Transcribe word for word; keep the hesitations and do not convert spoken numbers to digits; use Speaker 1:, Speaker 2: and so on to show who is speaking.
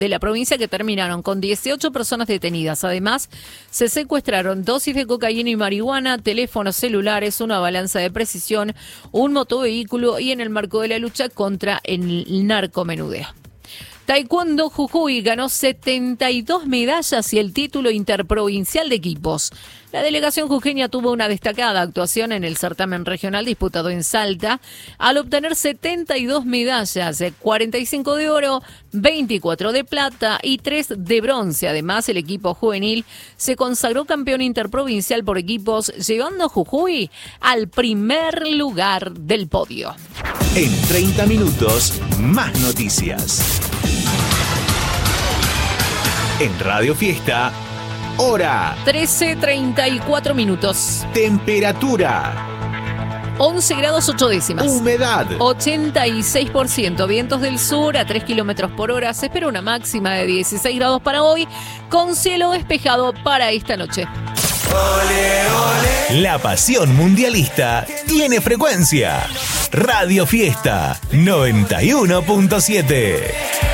Speaker 1: de la provincia que terminaron con dieciocho personas detenidas. Además, se secuestraron dosis de cocaína y marihuana, teléfonos celulares, una balanza de precisión, un motovehículo y en el marco de la lucha contra el narcomenudeo. Taekwondo Jujuy ganó setenta y dos medallas y el título interprovincial de equipos. La delegación jujeña tuvo una destacada actuación en el certamen regional disputado en Salta al obtener setenta y dos medallas, cuarenta y cinco de oro, veinticuatro de plata y tres de bronce. Además, el equipo juvenil se consagró campeón interprovincial por equipos, llevando a Jujuy al primer lugar del podio.
Speaker 2: En treinta minutos, más noticias. En Radio Fiesta, hora.
Speaker 1: trece treinta y cuatro minutos.
Speaker 2: Temperatura.
Speaker 1: once grados ocho décimas.
Speaker 2: Humedad.
Speaker 1: ochenta y seis por ciento. Vientos del sur a tres kilómetros por hora. Se espera una máxima de dieciséis grados para hoy, con cielo despejado para esta noche.
Speaker 2: Ole, ole. La pasión mundialista tiene frecuencia. Radio Fiesta noventa y uno punto siete.